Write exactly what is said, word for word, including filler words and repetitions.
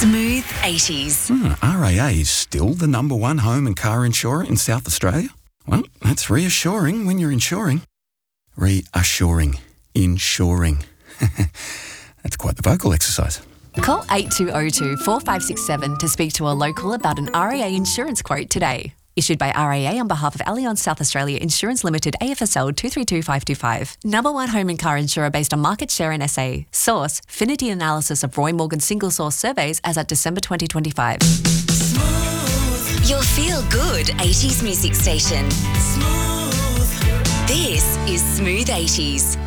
Smooth eighties. Hmm, R A A is still the number one home and car insurer in South Australia? Well, that's reassuring when you're insuring. Reassuring. Insuring. That's quite the vocal exercise. Call eight two zero two, four five six seven to speak to a local about an R A A insurance quote today. Issued by R A A on behalf of Allianz South Australia Insurance Limited, A F S L two three two five two five. Number one home and car insurer based on market share in S A. Source, Finity analysis of Roy Morgan single source surveys as at December twenty twenty-five. Smooth. Your feel-good eighties music station. Smooth. This is Smooth eighties.